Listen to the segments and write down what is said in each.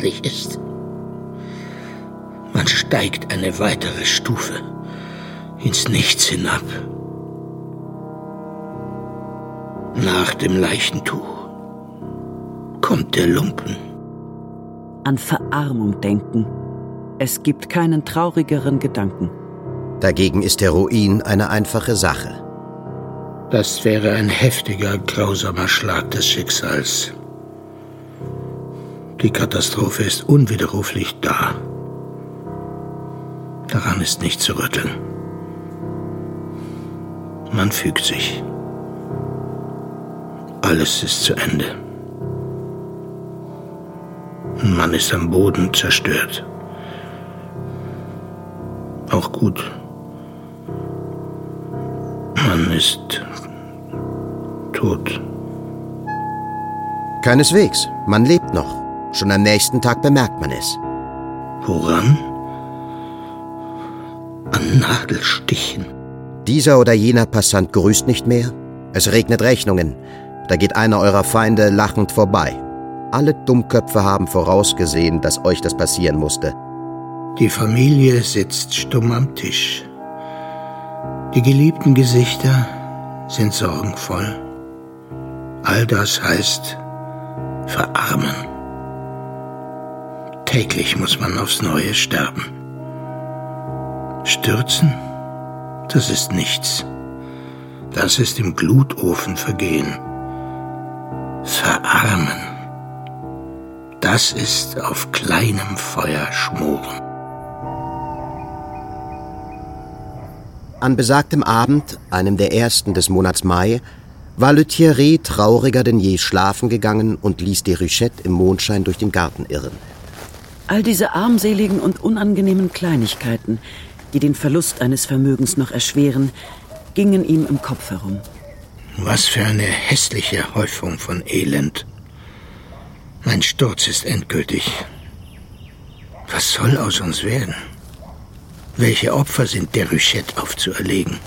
hässlich ist. Man steigt eine weitere Stufe ins Nichts hinab. Nach dem Leichentuch kommt der Lumpen. An Verarmung denken. Es gibt keinen traurigeren Gedanken. Dagegen ist der Ruin eine einfache Sache. Das wäre ein heftiger, grausamer Schlag des Schicksals. Die Katastrophe ist unwiderruflich da. Daran ist nicht zu rütteln. Man fügt sich. Alles ist zu Ende. Man ist am Boden zerstört. Auch gut. Man ist tot. Keineswegs, man lebt noch. Schon am nächsten Tag bemerkt man es. Woran? An Nadelstichen. Dieser oder jener Passant grüßt nicht mehr. Es regnet Rechnungen. Da geht einer eurer Feinde lachend vorbei. Alle Dummköpfe haben vorausgesehen, dass euch das passieren musste. Die Familie sitzt stumm am Tisch. Die geliebten Gesichter sind sorgenvoll. All das heißt verarmen. Täglich muss man aufs Neue sterben. Stürzen? Das ist nichts. Das ist im Glutofen vergehen. Verarmen. Das ist auf kleinem Feuer schmoren. An besagtem Abend, einem der ersten des Monats Mai, war Le Thierry trauriger denn je schlafen gegangen und ließ Déruchette im Mondschein durch den Garten irren. All diese armseligen und unangenehmen Kleinigkeiten, die den Verlust eines Vermögens noch erschweren, gingen ihm im Kopf herum. Was für eine hässliche Häufung von Elend. Mein Sturz ist endgültig. Was soll aus uns werden? Welche Opfer sind Déruchette aufzuerlegen?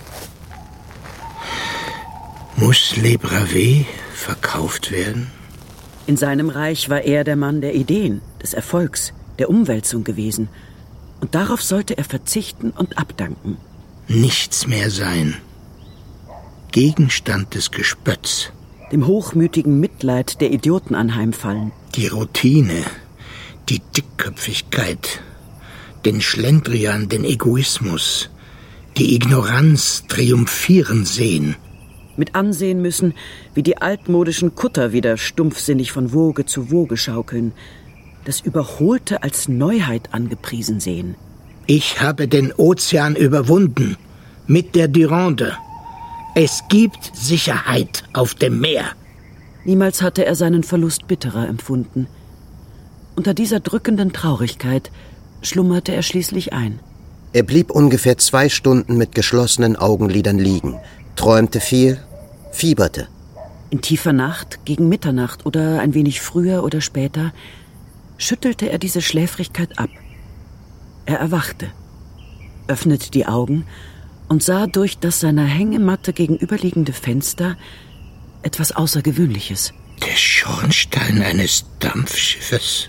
Muss Le Bravet verkauft werden? In seinem Reich war er der Mann der Ideen, des Erfolgs, der Umwälzung gewesen. Und darauf sollte er verzichten und abdanken. Nichts mehr sein. Gegenstand des Gespötts. Dem hochmütigen Mitleid der Idioten anheimfallen. Die Routine, die Dickköpfigkeit, den Schlendrian, den Egoismus, die Ignoranz triumphieren sehen. Mit ansehen müssen, wie die altmodischen Kutter wieder stumpfsinnig von Woge zu Woge schaukeln, das Überholte als Neuheit angepriesen sehen. Ich habe den Ozean überwunden, mit der Durande. Es gibt Sicherheit auf dem Meer. Niemals hatte er seinen Verlust bitterer empfunden. Unter dieser drückenden Traurigkeit schlummerte er schließlich ein. Er blieb ungefähr 2 Stunden mit geschlossenen Augenlidern liegen, träumte viel, fieberte. In tiefer Nacht, gegen Mitternacht oder ein wenig früher oder später, schüttelte er diese Schläfrigkeit ab. Er erwachte, öffnete die Augen und sah durch das seiner Hängematte gegenüberliegende Fenster etwas Außergewöhnliches. Der Schornstein eines Dampfschiffes.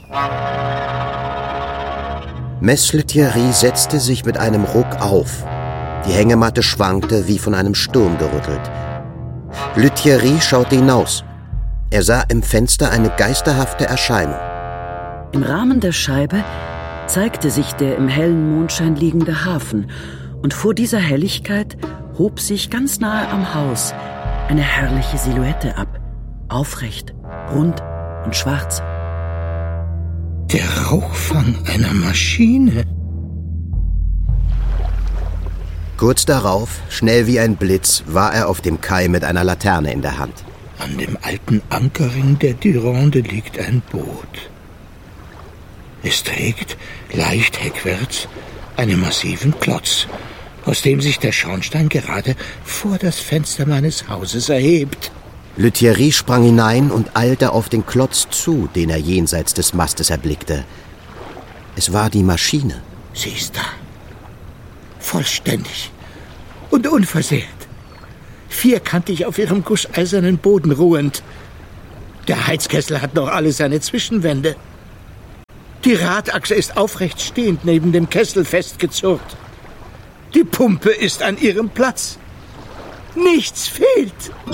Mess Le Thierry setzte sich mit einem Ruck auf. Die Hängematte schwankte, wie von einem Sturm gerüttelt. Le Thierry schaute hinaus. Er sah im Fenster eine geisterhafte Erscheinung. Im Rahmen der Scheibe zeigte sich der im hellen Mondschein liegende Hafen, und vor dieser Helligkeit hob sich ganz nahe am Haus eine herrliche Silhouette ab, aufrecht, rund und schwarz. Der Rauchfang einer Maschine. Kurz darauf, schnell wie ein Blitz, war er auf dem Kai mit einer Laterne in der Hand. An dem alten Ankerring der Durande liegt ein Boot. Es trägt, leicht heckwärts, einen massiven Klotz, aus dem sich der Schornstein gerade vor das Fenster meines Hauses erhebt. Le Thierry sprang hinein und eilte auf den Klotz zu, den er jenseits des Mastes erblickte. Es war die Maschine. Sie ist da. Vollständig und unversehrt. Vierkantig auf ihrem gusseisernen Boden ruhend. Der Heizkessel hat noch alle seine Zwischenwände. Die Radachse ist aufrecht stehend neben dem Kessel festgezurrt. Die Pumpe ist an ihrem Platz. Nichts fehlt.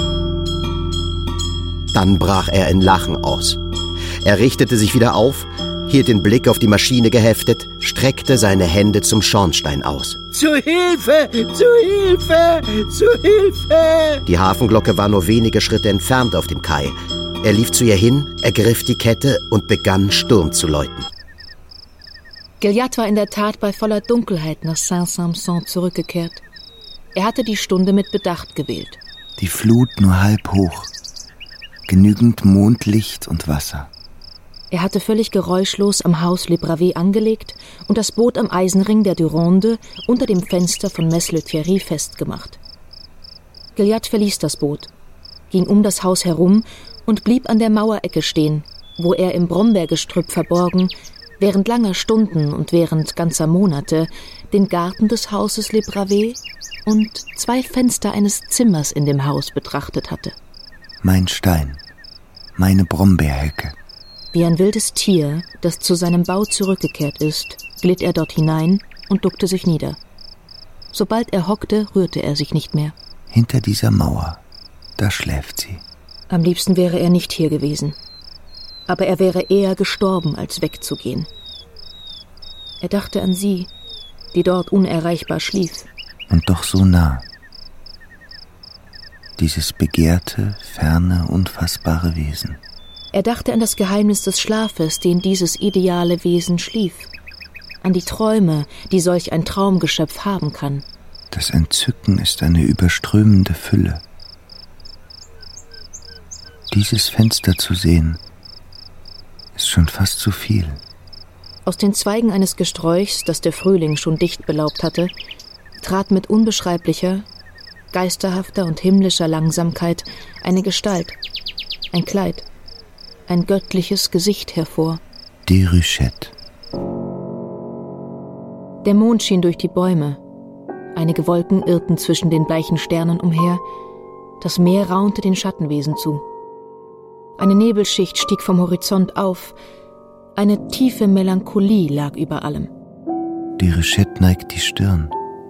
Dann brach er in Lachen aus. Er richtete sich wieder auf, hielt den Blick auf die Maschine geheftet, streckte seine Hände zum Schornstein aus. Zu Hilfe! Zu Hilfe! Zu Hilfe! Die Hafenglocke war nur wenige Schritte entfernt auf dem Kai. Er lief zu ihr hin, ergriff die Kette und begann, Sturm zu läuten. Gilliatt war in der Tat bei voller Dunkelheit nach Saint-Sampson zurückgekehrt. Er hatte die Stunde mit Bedacht gewählt. Die Flut nur halb hoch. Genügend Mondlicht und Wasser. Er hatte völlig geräuschlos am Haus Le Bravet angelegt und das Boot am Eisenring der Durande unter dem Fenster von Mess Le Thierry festgemacht. Gilliatt verließ das Boot, ging um das Haus herum und blieb an der Mauerecke stehen, wo er im Brombeergestrüpp verborgen, während langer Stunden und während ganzer Monate den Garten des Hauses Le Bravet und 2 Fenster eines Zimmers in dem Haus betrachtet hatte. Mein Stein, meine Brombeerhecke. Wie ein wildes Tier, das zu seinem Bau zurückgekehrt ist, glitt er dort hinein und duckte sich nieder. Sobald er hockte, rührte er sich nicht mehr. Hinter dieser Mauer, da schläft sie. Am liebsten wäre er nicht hier gewesen. Aber er wäre eher gestorben, als wegzugehen. Er dachte an sie, die dort unerreichbar schlief. Und doch so nah. Dieses begehrte, ferne, unfassbare Wesen. Er dachte an das Geheimnis des Schlafes, den dieses ideale Wesen schlief. An die Träume, die solch ein Traumgeschöpf haben kann. Das Entzücken ist eine überströmende Fülle. Dieses Fenster zu sehen, ist schon fast zu viel. Aus den Zweigen eines Gesträuchs, das der Frühling schon dicht belaubt hatte, trat mit unbeschreiblicher, geisterhafter und himmlischer Langsamkeit eine Gestalt, ein Kleid, ein göttliches Gesicht hervor. Déruchette. Der Mond schien durch die Bäume. Einige Wolken irrten zwischen den bleichen Sternen umher. Das Meer raunte den Schattenwesen zu. Eine Nebelschicht stieg vom Horizont auf. Eine tiefe Melancholie lag über allem. Déruchette neigt die Stirn.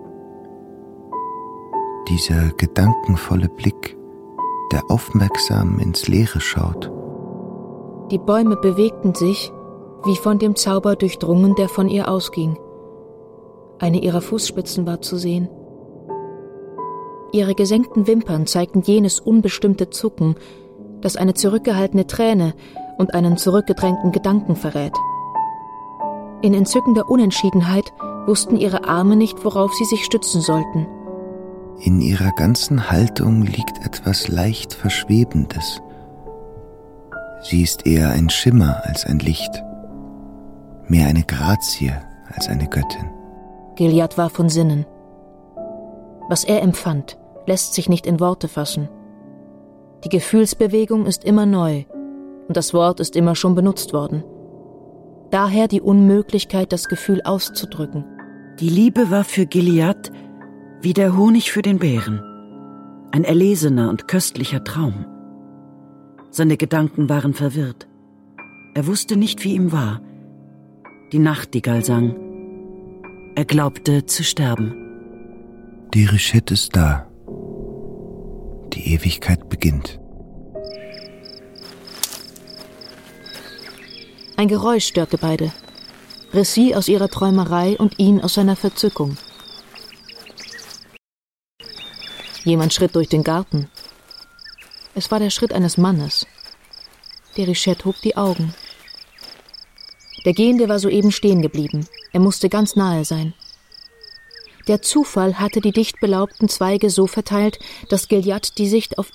Dieser gedankenvolle Blick, der aufmerksam ins Leere schaut. Die Bäume bewegten sich, wie von dem Zauber durchdrungen, der von ihr ausging. Eine ihrer Fußspitzen war zu sehen. Ihre gesenkten Wimpern zeigten jenes unbestimmte Zucken, das eine zurückgehaltene Träne und einen zurückgedrängten Gedanken verrät. In entzückender Unentschiedenheit wussten ihre Arme nicht, worauf sie sich stützen sollten. In ihrer ganzen Haltung liegt etwas leicht Verschwebendes. Sie ist eher ein Schimmer als ein Licht, mehr eine Grazie als eine Göttin. Gilliatt war von Sinnen. Was er empfand, lässt sich nicht in Worte fassen. Die Gefühlsbewegung ist immer neu und das Wort ist immer schon benutzt worden. Daher die Unmöglichkeit, das Gefühl auszudrücken. Die Liebe war für Gilliatt wie der Honig für den Bären. Ein erlesener und köstlicher Traum. Seine Gedanken waren verwirrt. Er wusste nicht, wie ihm war. Die Nachtigall sang. Er glaubte zu sterben. Déruchette ist da. Die Ewigkeit beginnt. Ein Geräusch störte beide. Riss sie aus ihrer Träumerei und ihn aus seiner Verzückung. Jemand schritt durch den Garten. Es war der Schritt eines Mannes. Déruchette hob die Augen. Der Gehende war soeben stehen geblieben. Er musste ganz nahe sein. Der Zufall hatte die dicht belaubten Zweige so verteilt, dass Gilliatt die Sicht auf